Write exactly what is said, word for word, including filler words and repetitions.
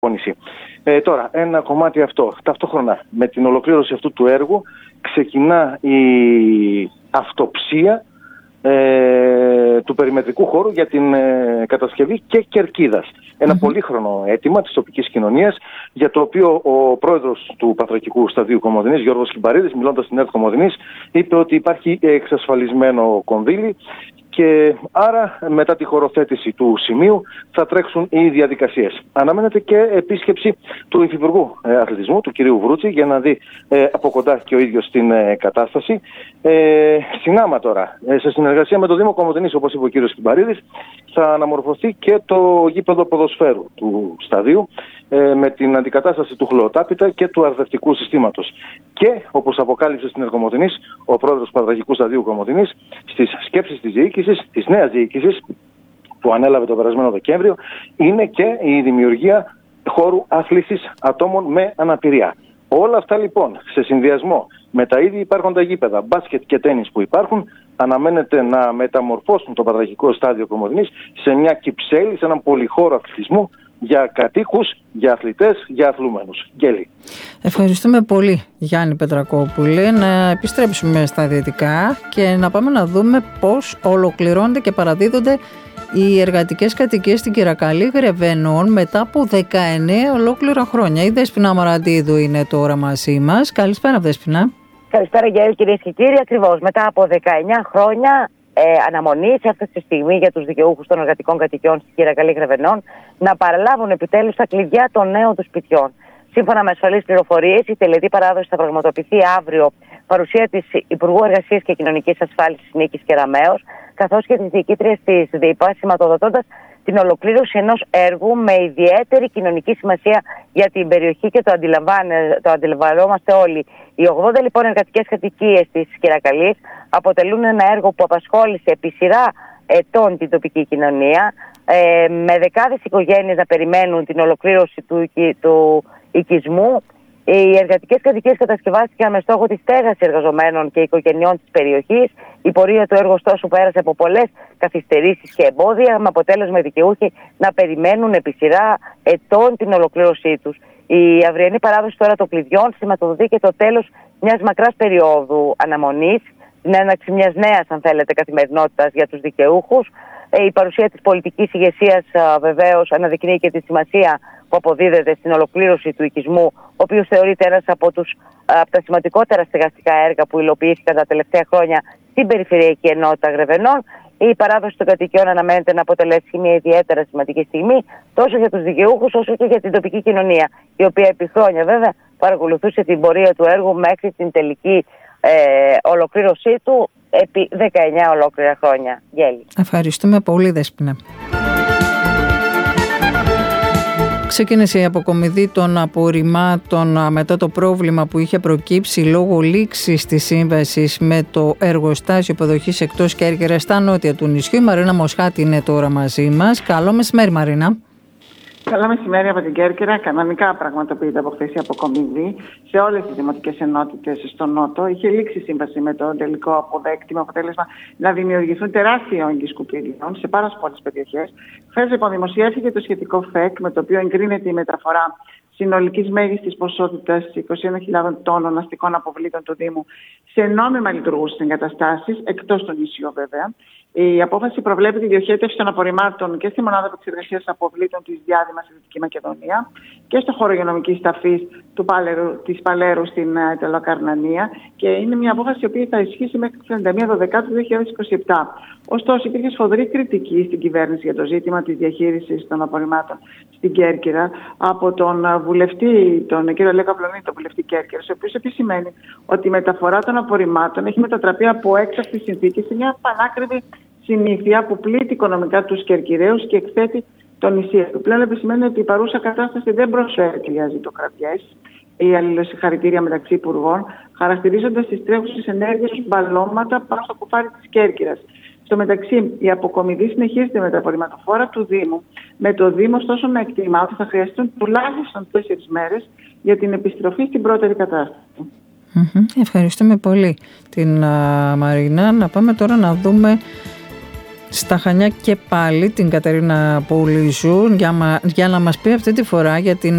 Ε, τώρα, ένα κομμάτι αυτό. Ταυτόχρονα με την ολοκλήρωση αυτού του έργου ξεκινά η αυτοψία ε, του περιμετρικού χώρου για την ε, κατασκευή και κερκίδας. Ένα mm-hmm. πολύχρονο αίτημα της τοπικής κοινωνίας, για το οποίο ο πρόεδρος του Πατρακικού Σταδίου Κομοδυνής, Γιώργος Χιμπαρίδης, μιλώντας στην ΕΡΤ Κομοδυνής, είπε ότι υπάρχει εξασφαλισμένο κονδύλι και άρα μετά τη χωροθέτηση του σημείου θα τρέξουν οι διαδικασίες. Αναμένεται και επίσκεψη του Υφυπουργού ε, Αθλητισμού, του κυρίου Βρούτση, για να δει ε, από κοντά και ο ίδιος την ε, κατάσταση. Ε, συνάμα τώρα, ε, σε συνεργασία με το Δήμο Κομοδυνής, όπως είπε ο κύριος Χιμπαρίδης, θα αναμορφωθεί και το γήπεδο ποδοσφαίρου του σταδίου, ε, με την αντικατάσταση του χλωοτάπητα και του αρδευτικού συστήματος. Και, όπως αποκάλυψε στην ΕΡΤ Κομοδυνής ο πρόεδρος του Πατρακικού Σταδίου Κομοδυνής, στις σκέψεις της διοίκησης, της νέας διοίκησης, που ανέλαβε το περασμένο Δεκέμβριο, είναι και η δημιουργία χώρου άθλησης ατόμων με αναπηρία. Όλα αυτά λοιπόν, σε συνδυασμό με τα ήδη υπάρχοντα γήπεδα, μπάσκετ και τένις που υπάρχουν, αναμένεται να μεταμορφώσουν το Πατρακικό Στάδιο Κομοδυνής σε μια κυψέλη, σε έναν πολυχώρο αθλητισμού για κατοίκους, για αθλητές, για αθλούμενους. Γέλη. Ευχαριστούμε πολύ, Γιάννη Πετρακόπουλε. Να επιστρέψουμε στα δυτικά και να πάμε να δούμε πώς ολοκληρώνονται και παραδίδονται οι εργατικές κατοικίες στην Κυρακαλή Γρεβενών μετά από δεκαεννέα ολόκληρα χρόνια. Η Δέσποινα Μαραντίδου είναι τώρα μαζί μας. Καλησπέρα, Δέσποινα. Καλησπέρα, Γέλη, κυρίες και κύριοι. Ακριβώς μετά από δεκαεννέα χρόνια ε, αναμονής, αυτή τη στιγμή για τους δικαιούχους των εργατικών κατοικιών στην Κυρακαλή Γρεβενών να παραλάβουν επιτέλους τα κλειδιά των νέων του σπιτιών. Σύμφωνα με ασφαλείς πληροφορίες, η τελετή παράδοση θα πραγματοποιηθεί αύριο, παρουσία της Υπουργού Εργασίας και Κοινωνικής Ασφάλισης Νίκης Κεραμέως, καθώς και της διοικήτριας της ΔΥΠΑ, σηματοδοτώντας την ολοκλήρωση ενός έργου με ιδιαίτερη κοινωνική σημασία για την περιοχή και το, το αντιλαμβανόμαστε όλοι. Οι ογδόντα λοιπόν εργατικές κατοικίες της Κυρακαλής αποτελούν ένα έργο που απασχόλησε επί σειρά ετών την τοπική κοινωνία, ε, με δεκάδες οικογένειες να περιμένουν την ολοκλήρωση του, του οικισμού. Οι εργατικές κατοικίες κατασκευάστηκαν με στόχο τη στέγαση εργαζομένων και οικογενειών της περιοχής. Η πορεία του έργου, ωστόσο, πέρασε από πολλές καθυστερήσεις και εμπόδια, με αποτέλεσμα οι δικαιούχοι να περιμένουν επί σειρά ετών την ολοκλήρωσή τους. Η αυριανή παράδοση τώρα των κλειδιών σηματοδοτεί και το τέλος μιας μακράς περίοδου αναμονής, την έναρξη μιας νέας, αν θέλετε, καθημερινότητας για τους δικαιούχους. Η παρουσία της πολιτικής ηγεσίας βεβαίως αναδεικνύει και τη σημασία που αποδίδεται στην ολοκλήρωση του οικισμού, ο οποίος θεωρείται ένας από, τους, από τα σημαντικότερα στεγαστικά έργα που υλοποιήθηκαν τα τελευταία χρόνια στην Περιφερειακή Ενότητα Γρεβενών. Η παράδοση των κατοικιών αναμένεται να αποτελέσει μια ιδιαίτερα σημαντική στιγμή τόσο για τους δικαιούχους όσο και για την τοπική κοινωνία, η οποία επί χρόνια βέβαια παρακολουθούσε την πορεία του έργου μέχρι την τελική ε, ολοκλήρωσή του επί δεκαεννέα ολόκληρα χρόνια. Γέλη. Ευχαριστούμε πολύ, Δέσποινα. Ξεκίνησε η αποκομιδή των απορριμμάτων μετά το πρόβλημα που είχε προκύψει λόγω λήξης της σύμβασης με το εργοστάσιο υποδοχής εκτός Κέρκυρας στα νότια του νησιού. Η Μαρίνα Μοσχάτη είναι τώρα μαζί μας. Καλό μεσημέρι, Μαρίνα. Καλό μεσημέρι από την Κέρκυρα. Κανονικά πραγματοποιείται από χθες η αποκομιδή σε όλες τις δημοτικές ενότητες στο Νότο. Είχε λήξει η σύμβαση με το τελικό αποδέκτη, με αποτέλεσμα να δημιουργηθούν τεράστιοι όγκοι σκουπίδιων σε πάρα πολλές περιοχές. Χθες λοιπόν δημοσιεύθηκε το σχετικό ΦΕΚ, με το οποίο εγκρίνεται η μεταφορά συνολικής μέγιστης ποσότητας είκοσι ένα χιλιάδων τόνων αστικών αποβλήτων του Δήμου σε νόμιμα λειτουργούσες εγκαταστάσεις, εκτός του νησιού βέβαια. Η απόφαση προβλέπει τη διοχέτευση των απορριμμάτων και στη μονάδα επεξεργασίας αποβλήτων της Διάδημας στη Δυτική Μακεδονία και στο χώρο υγειονομικής ταφής του Παλέρου, της Παλέρου στην Τελοκαρνανία, και είναι μια απόφαση η οποία θα ισχύσει μέχρι τις τριάντα μία Δεκεμβρίου του δύο χιλιάδες είκοσι επτά. Ωστόσο, υπήρχε σφοδρή κριτική στην κυβέρνηση για το ζήτημα της διαχείρισης των απορριμμάτων στην Κέρκυρα από τον βουλευτή, τον κύριο Λέκα Πλονή, τον βουλευτή Κέρκυρας, ο οποίος επισημαίνει ότι η μεταφορά των απορριμμάτων έχει μετατραπεί από έκτακτη συνθήκη σε μια πανάκριβη συνήθεια που πλήττει οικονομικά τους Κερκυραίους και εκθέτει το νησί. Επιπλέον επισημαίνει ότι η παρούσα κατάσταση δεν προσφέρει για ζητοκραυγές ή αλληλοσυγχαρητήρια μεταξύ υπουργών, χαρακτηρίζοντας τις τρέχουσες ενέργειες μπαλώματα πάνω στο κουφάρι της Κέρκυρας. Στο μεταξύ, η αποκομιδή συνεχίζεται με τα απορριμματοφόρα του Δήμου, με το Δήμο ωστόσο να εκτιμά ότι θα χρειαστούν τουλάχιστον τέσσερις μέρες για την επιστροφή στην πρώτερη κατάσταση. Mm-hmm. Ευχαριστούμε πολύ την uh, Μαρίνα. Να πάμε τώρα να δούμε στα Χανιά και πάλι την Κατερίνα Πουλήσου για, για να μας πει αυτή τη φορά για την